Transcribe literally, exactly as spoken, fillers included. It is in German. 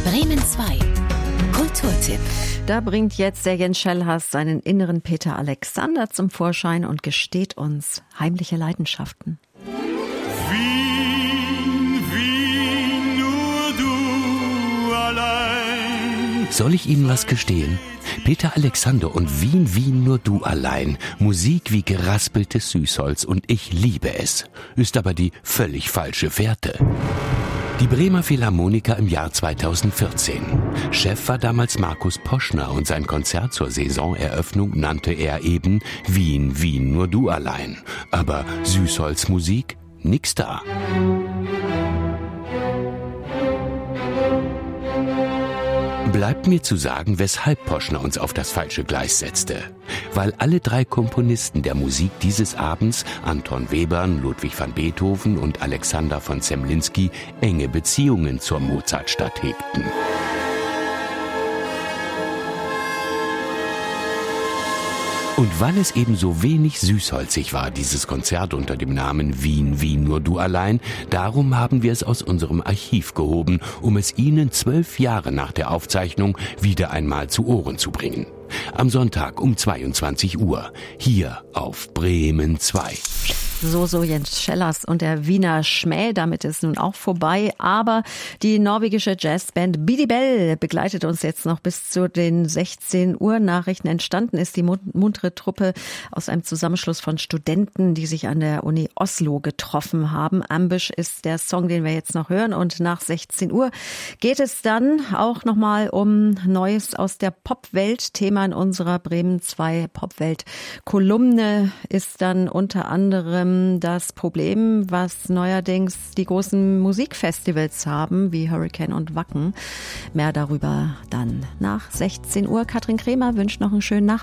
Bremen zwei. Kulturtipp. Da bringt jetzt der Jens Schellhas seinen inneren Peter Alexander zum Vorschein und gesteht uns heimliche Leidenschaften. Wien, Wien, nur du allein. Soll ich Ihnen was gestehen? Peter Alexander und Wien, Wien, nur du allein. Musik wie geraspeltes Süßholz und ich liebe es. Ist aber die völlig falsche Fährte. Die Bremer Philharmoniker im Jahr zweitausendvierzehn. Chef war damals Markus Poschner und sein Konzert zur Saisoneröffnung nannte er eben Wien, Wien, nur du allein. Aber Süßholzmusik? Nix da. Bleibt mir zu sagen, weshalb Poschner uns auf das falsche Gleis setzte. Weil alle drei Komponisten der Musik dieses Abends, Anton Webern, Ludwig van Beethoven und Alexander von Zemlinsky, enge Beziehungen zur Mozartstadt hegten. Und weil es eben so wenig süßholzig war, dieses Konzert unter dem Namen Wien, Wien, nur du allein, darum haben wir es aus unserem Archiv gehoben, um es Ihnen zwölf Jahre nach der Aufzeichnung wieder einmal zu Ohren zu bringen. Am Sonntag um zweiundzwanzig Uhr, hier auf Bremen zwei. So, so Jens Schellhas und der Wiener Schmäh, damit ist nun auch vorbei. Aber die norwegische Jazzband Bidi Bell begleitet uns jetzt noch bis zu den sechzehn Uhr Nachrichten. Entstanden ist die muntere Truppe aus einem Zusammenschluss von Studenten, die sich an der Uni Oslo getroffen haben. Ambush ist der Song, den wir jetzt noch hören. Und nach sechzehn Uhr geht es dann auch nochmal um Neues aus der Popwelt. Thema in unserer Bremen zwei Popwelt-Kolumne ist dann unter anderem das Problem, was neuerdings die großen Musikfestivals haben, wie Hurricane und Wacken. Mehr darüber dann nach sechzehn Uhr. Katrin Kremer wünscht noch einen schönen Nachmittag.